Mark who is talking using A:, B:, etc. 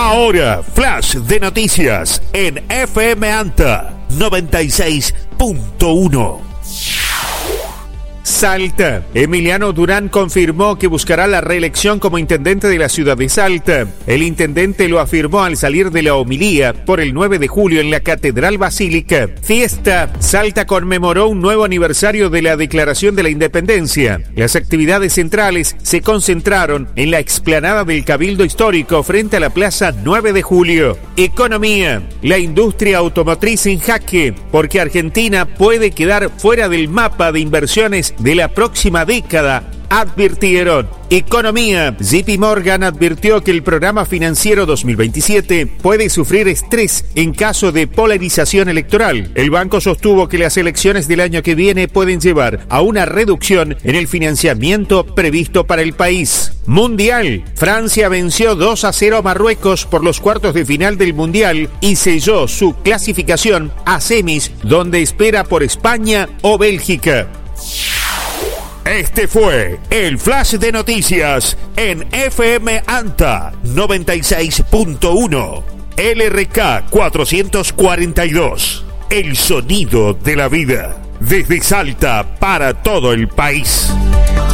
A: Ahora, flash de noticias en FM Anta 96.1. Salta. Emiliano Durán confirmó que buscará la reelección como intendente de la ciudad de Salta. El intendente lo afirmó al salir de la homilía por el 9 de julio en la Catedral Basílica. Fiesta. Salta conmemoró un nuevo aniversario de la Declaración de la Independencia. Las actividades centrales se concentraron en la explanada del Cabildo Histórico frente a la Plaza 9 de Julio. Economía. La industria automotriz en jaque, porque Argentina puede quedar fuera del mapa de inversiones de la próxima década, advirtieron. Economía. JP Morgan advirtió que el programa financiero 2027 puede sufrir estrés en caso de polarización electoral. El banco sostuvo que las elecciones del año que viene pueden llevar a una reducción en el financiamiento previsto para el país. Mundial. Francia venció 2-0 a Marruecos por los cuartos de final del Mundial y selló su clasificación a semis, donde espera por España o Bélgica. Este fue el flash de noticias en FM Anta 96.1, LRK 442, el sonido de la vida, desde Salta para todo el país.